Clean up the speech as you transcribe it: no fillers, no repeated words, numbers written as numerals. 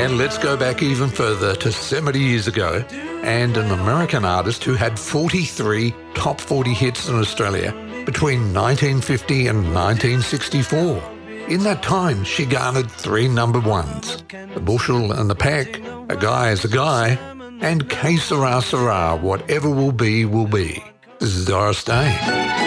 And let's go back even further to 70 years ago and an American artist who had 43 top 40 hits in Australia between 1950 and 1964. In that time, she garnered 3 number ones: The Bushel and the Peck, A Guy is a Guy, and Que Sera Sera, Whatever Will Be, Will Be. This is Doris Day.